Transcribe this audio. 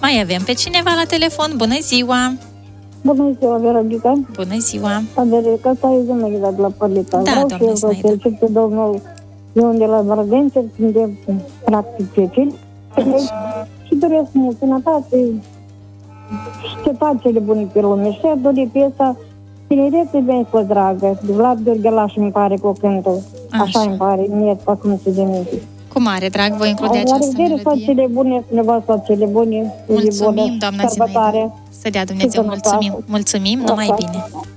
Mai avem pe cineva la telefon. Bună ziua! Bună ziua, Veronica. Bună ziua! Aderica, asta e Zinaida de la Părlița. Da, Vreau doamnă și eu să Zinaida. felicit pe domnul Ion de la Brădențe, suntem practic cecini. Și doresc mult sănătate și toate cele bune pe lume. Și a dorit piesa Tinerețe bine fost dragă. De Vlad Gheorghelaș îmi pare cu cântul. Așa îmi pare, mie fac cum se de minte. Cu mare drag voi include această melodie. Toate cele bune, nevasta cele bune. Mulțumim, doamna Zinaida. Să dea Dumnezeu, mulțumim. Mulțumim, numai bine.